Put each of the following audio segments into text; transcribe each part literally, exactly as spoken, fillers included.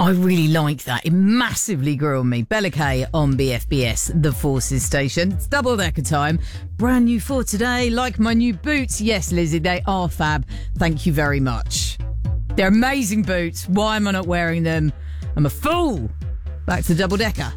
I really like that. It massively grew on me. Bella Kay on B F B S, the Forces station. It's double decker time. Brand new for today. Like my new boots. Yes, Lizzie, they are fab. Thank you very much. They're amazing boots. Why am I not wearing them? I'm a fool. Back to double decker.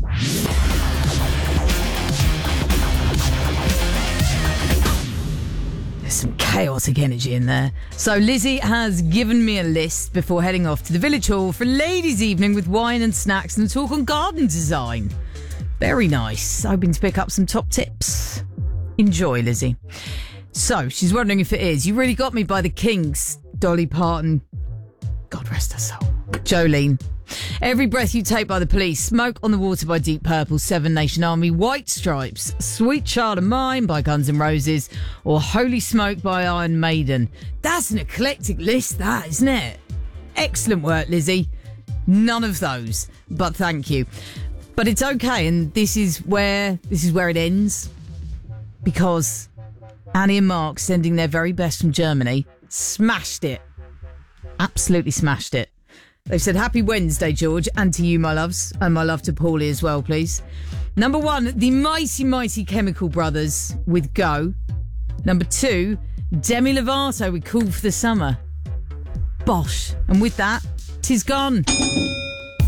There's some chaotic energy in there. So Lizzie has given me a list before heading off to the village hall for a ladies' evening with wine and snacks and a talk on garden design. Very nice. Hoping to pick up some top tips. Enjoy, Lizzie. So she's wondering if it is. You Really Got Me by the Kinks. Dolly Parton. God rest her soul. Jolene. Every Breath You Take by The Police, Smoke on the Water by Deep Purple, Seven Nation Army, White Stripes, Sweet Child of Mine by Guns N' Roses, or Holy Smoke by Iron Maiden. That's an eclectic list, that, isn't it? Excellent work, Lizzie. None of those, but thank you. But it's okay, and this is where this is where it ends, because Annie and Mark, sending their very best from Germany, smashed it. Absolutely smashed it. They've said, happy Wednesday, George, and to you, my loves, and my love to Paulie as well, please. Number one, the mighty, mighty Chemical Brothers with Go. Number two, Demi Lovato with Cool for the Summer. Bosh. And with that, 'tis gone.